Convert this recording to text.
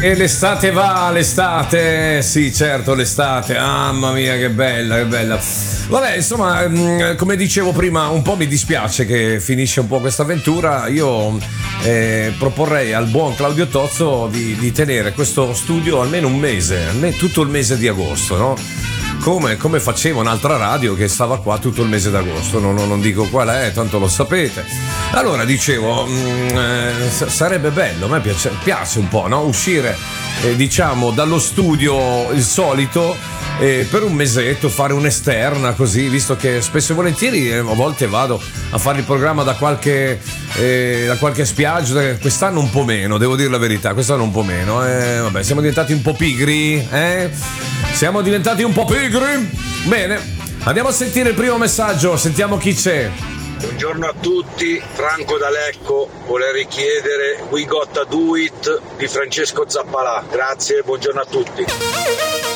E l'estate va, l'estate, sì certo l'estate, mamma mia che bella, che bella. Vabbè, insomma, come dicevo prima, un po' mi dispiace che finisce un po' questa avventura. Io proporrei al buon Claudio Tozzo di tenere questo studio almeno un mese, almeno tutto il mese di agosto, no? Come faceva un'altra radio che stava qua tutto il mese d'agosto, non dico qual è, tanto lo sapete. Allora dicevo, sarebbe bello, a me piace un po', no? Uscire diciamo dallo studio il solito per un mesetto, fare un'esterna così, visto che spesso e volentieri a volte vado a fare il programma da qualche spiaggia. Quest'anno un po' meno, devo dire la verità, quest'anno un po' meno. Vabbè, siamo diventati un po' pigri, Siamo diventati un po' pigri? Bene, andiamo a sentire il primo messaggio, sentiamo chi c'è. Buongiorno a tutti, Franco da Lecco, vuole richiedere We Gotta Do It di Francesco Zappalà. Grazie, buongiorno a tutti.